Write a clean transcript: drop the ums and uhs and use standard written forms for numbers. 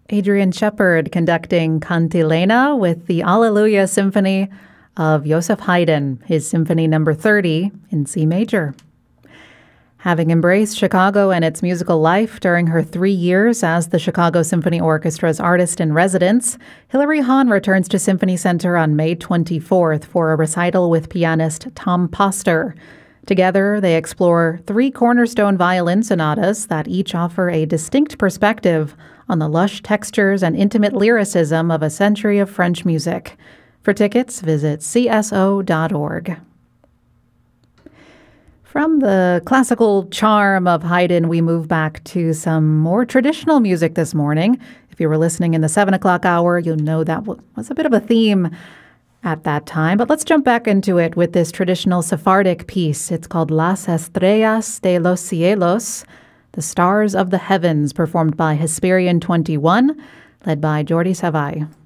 Adrian Shepard conducting Cantilena with the Alleluia Symphony of Joseph Haydn, his Symphony No. 30 in C major. Having embraced Chicago and its musical life during her 3 years as the Chicago Symphony Orchestra's artist-in-residence, Hilary Hahn returns to Symphony Center on May 24th for a recital with pianist Tom Poster. Together, they explore 3 cornerstone violin sonatas that each offer a distinct perspective on the lush textures and intimate lyricism of a century of French music. For tickets, visit cso.org. From the classical charm of Haydn, we move back to some more traditional music this morning. If you were listening in the 7 o'clock hour, you'll know that was a bit of a theme at that time. But let's jump back into it with this traditional Sephardic piece. It's called Las Estrellas de los Cielos, The Stars of the Heavens, performed by Hesperian 21, led by Jordi Savai.